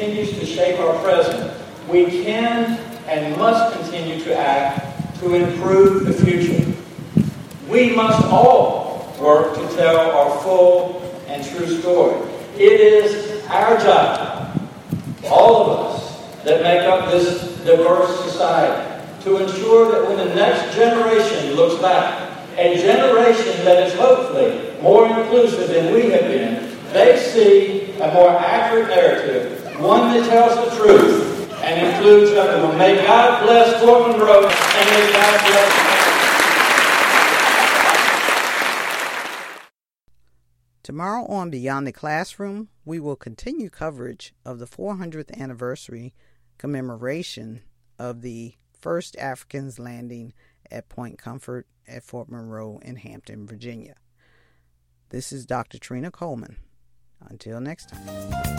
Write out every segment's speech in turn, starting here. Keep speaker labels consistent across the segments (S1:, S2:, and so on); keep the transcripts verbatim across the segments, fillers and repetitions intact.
S1: continues to shape our present, we can and must continue to act to improve the future. We must all work to tell our full and true story. It is our job, all of us that make up this diverse society, to ensure that when the next generation looks back, a generation that is hopefully more inclusive than we have been, they see a more accurate narrative, one that tells the truth and includes everyone. May God bless Fort Monroe, and may God bless.
S2: Tomorrow on Beyond the Classroom, we will continue coverage of the four hundredth anniversary commemoration of the first Africans landing at Point Comfort at Fort Monroe in Hampton, Virginia. This is Doctor Trina Coleman. Until next time.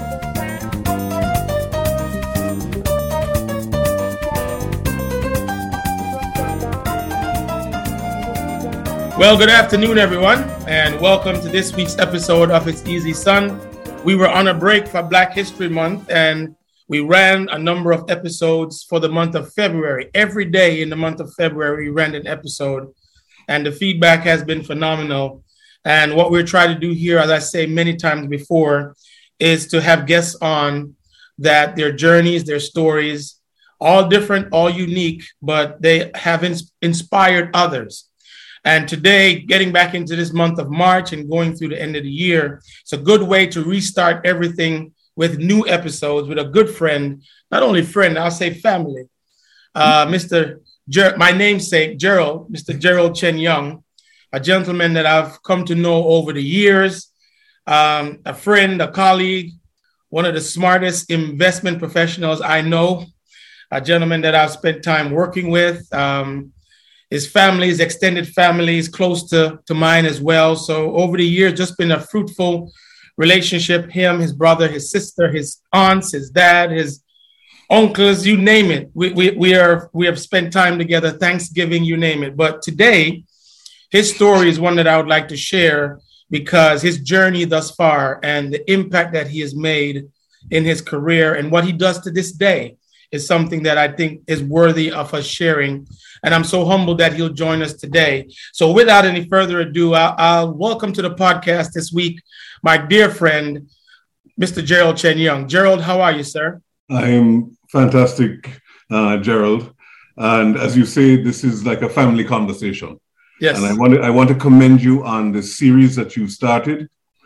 S3: Well, good afternoon, everyone, and welcome to this week's episode of It's Easy Son. We were on a break for Black History Month, and we ran a number of episodes for the month of February. Every day in the month of February, we ran an episode, and the feedback has been phenomenal. And what we're trying to do here, as I say many times before, is to have guests on that their journeys, their stories, all different, all unique, but they have ins- inspired others. And today, getting back into this month of March and going through the end of the year, it's a good way to restart everything with new episodes with a good friend, not only friend, I'll say family. Uh, Mister Ger- my namesake, Gerald, Mister Gerald Chen Young, a gentleman that I've come to know over the years, um, a friend, a colleague, one of the smartest investment professionals I know, a gentleman that I've spent time working with. Um, His family, his extended family is close to, to mine as well. So over the years, just been a fruitful relationship. Him, his brother, his sister, his aunts, his dad, his uncles, you name it. We, we, we, are, we have spent time together, Thanksgiving, you name it. But today, his story is one that I would like to share because his journey thus far and the impact that he has made in his career and what he does to this day is something that I think is worthy of us sharing. And I'm so humbled that he'll join us today. So without any further ado, I'll, I'll welcome to the podcast this week, my dear friend, Mister Gerald Chen Young. Gerald, how are you, sir?
S4: I am fantastic, uh, Gerald. And as you say, this is like a family conversation.
S3: Yes.
S4: And I want to, I want to commend you on the series that you've started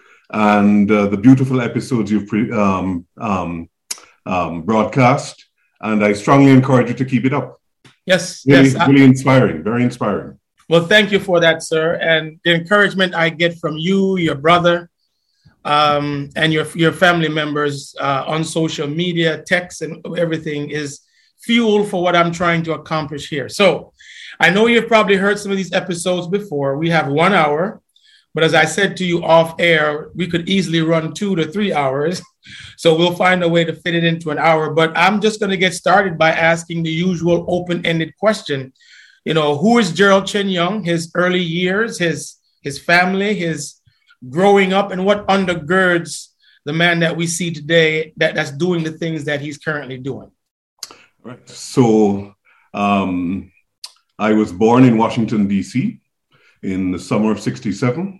S4: and uh, the beautiful episodes you've pre- um, um, um, broadcast. And I strongly encourage you to keep it up.
S3: Yes,
S4: really,
S3: yes.
S4: Really inspiring, very inspiring.
S3: Well, thank you for that, sir. And the encouragement I get from you, your brother, um, and your, your family members uh, on social media, text, and everything is fuel for what I'm trying to accomplish here. So I know you've probably heard some of these episodes before. We have one hour, but as I said to you off air, we could easily run two to three hours. So we'll find a way to fit it into an hour. But I'm just going to get started by asking the usual open-ended question. You know, who is Gerald Chen Young, his early years, his, his family, his growing up, and what undergirds the man that we see today that, that's doing the things that he's currently doing?
S4: Right. So um, I was born in Washington, D C in the summer of sixty-seven.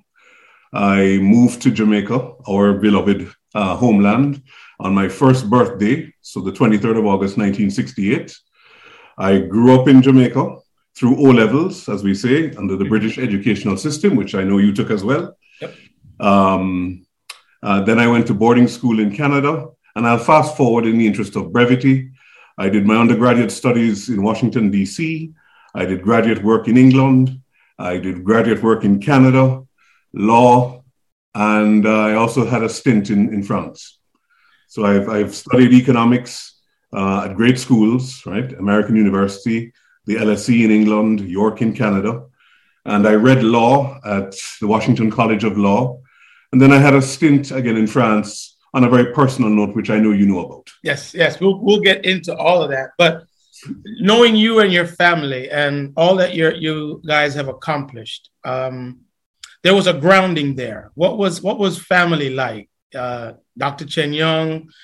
S4: I moved to Jamaica, our beloved uh, homeland, on my first birthday, so the twenty-third of August, nineteen sixty-eight. I grew up in Jamaica through O levels, as we say, under the British educational system, which I know you took as well.
S3: Yep.
S4: Um, uh, then I went to boarding school in Canada, and I'll fast forward in the interest of brevity. I did my undergraduate studies in Washington, D C. I did graduate work in England. I did graduate work in Canada, law, and uh, I also had a stint in, in France. So I've, I've studied economics uh, at great schools, right? American University, the L S E in England, York in Canada. And I read law at the Washington College of Law. And then I had a stint again in France on a very personal note, which I know you know about.
S3: Yes, yes, we'll, we'll get into all of that. But knowing you and your family and all that you you guys have accomplished, um, there was a grounding there. What was what was family like? Uh, Doctor Chen Young,